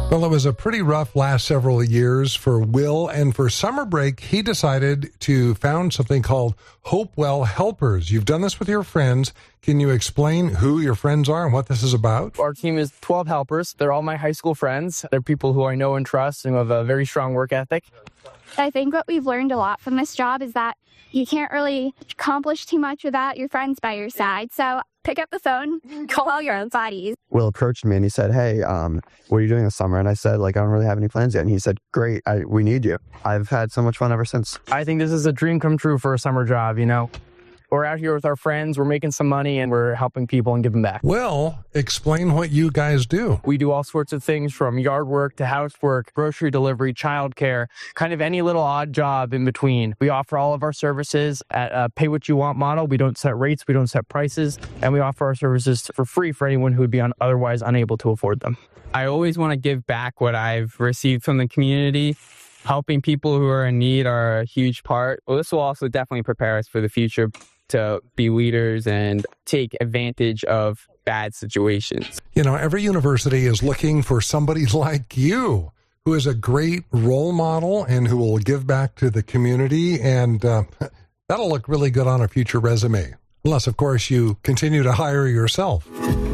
Well, it was a pretty rough last several years for Will, and for summer break, he decided to found something called Hopewell Helpers. You've done this with your friends. Can you explain who your friends are and what this is about? Our team is 12 helpers. They're all my high school friends. They're people who I know and trust and who have a very strong work ethic. I think what we've learned a lot from this job is that you can't really accomplish too much without your friends by your side. So pick up the phone, call all your own buddies. Will approached me and he said, hey, what are you doing this summer? And I said, I don't really have any plans yet. And he said, great, we need you. I've had so much fun ever since. I think this is a dream come true for a summer job, We're out here with our friends, we're making some money, and we're helping people and giving back. Well, explain what you guys do. We do all sorts of things from yard work to housework, grocery delivery, childcare, kind of any little odd job in between. We offer all of our services at a pay-what-you-want model. We don't set rates, we don't set prices, and we offer our services for free for anyone who would be otherwise unable to afford them. I always want to give back what I've received from the community. Helping people who are in need are a huge part. Well, this will also definitely prepare us for the future to be leaders and take advantage of bad situations. Every university is looking for somebody like you who is a great role model and who will give back to the community, and that'll look really good on a future resume. Unless, of course, you continue to hire yourself.